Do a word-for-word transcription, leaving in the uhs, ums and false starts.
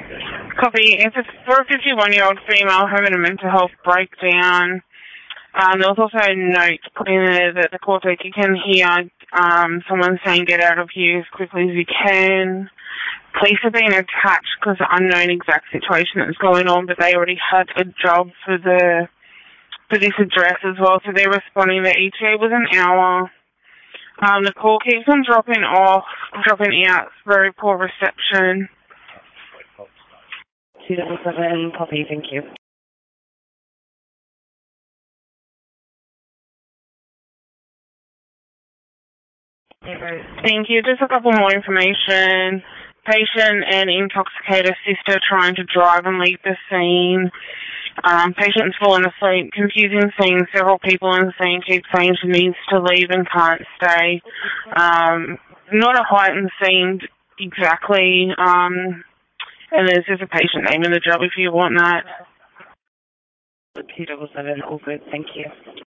Copy. It's a, for a fifty-one-year-old female having a mental health breakdown. Um, there was also a note put in there that the call said you can hear um, someone saying get out of here as quickly as you can. Police have been attached because the unknown exact situation that's going on, but they already had a job for the for this address as well, so they're responding. The E T A was an hour. Um, the call keeps on dropping off, dropping out, very poor reception. two double seven, copy, thank you. Thank you. Just a couple more information. Patient and intoxicated sister trying to drive and leave the scene. Um, patient's fallen asleep, confusing scene. Several people in the scene keep saying she needs to leave and can't stay. Um, not a heightened scene exactly. Um, and there's just a patient name in the job if you want that. two double seven, all good, thank you.